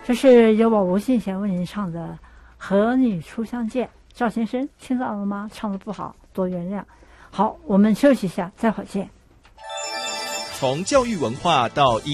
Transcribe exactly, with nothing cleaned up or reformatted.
这是由我吴信贤为您唱的《和你初相见》。赵先生听到了吗？唱得不好，多原谅。好，我们休息一下，待会儿见。 从教育文化到